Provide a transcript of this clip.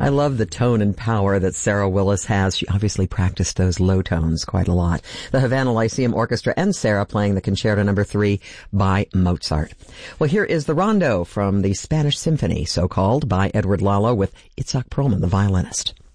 I love the tone and power that Sarah Willis has. She obviously practiced those low tones quite a lot. The Havana Lyceum Orchestra and Sarah playing the Concerto No. 3 by Mozart. Well, here is the Rondo from the Spanish Symphony, so-called, by Edward Lalo with Itzhak Perlman, the violinist.